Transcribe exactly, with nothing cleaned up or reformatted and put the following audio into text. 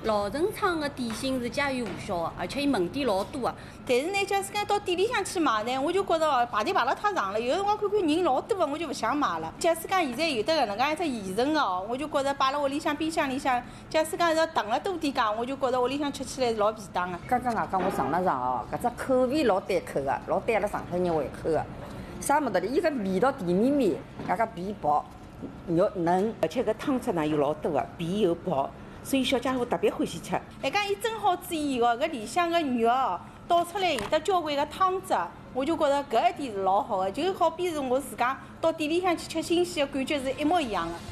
老城厂的点心是家喻户晓的，而且伊门店老多的。但是呢，假使讲到店里向去买呢，我就觉着哦排队排了太长了。有辰光看看人老多的，我就勿想买了。假使讲现在有得搿能介一只现成的哦，我就觉着摆辣屋里向冰箱里向，假使讲要囤了多点讲，我就觉着屋里向吃起来是老便当的。 刚刚外讲我尝了尝哦，搿只口味老对口的，老对阿拉上海人胃口的。啥物事哩？伊个味道甜绵绵，外加皮薄，肉嫩，而且搿汤汁呢又老多的，皮又薄，所以小家伙特别欢喜吃。还讲伊蒸好之以后，搿里向个肉哦倒出来有得交关个汤汁，我就觉着搿一点是老好的，就好比是我自家到店里向去吃新鲜的感觉是一模一样的。